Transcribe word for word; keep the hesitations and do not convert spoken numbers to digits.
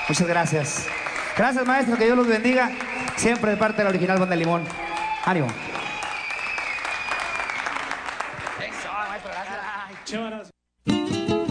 Muchas gracias. Gracias, maestro, que Dios los bendiga. Siempre de parte de la original Banda Limón. Ánimo. Eso, maestro, gracias.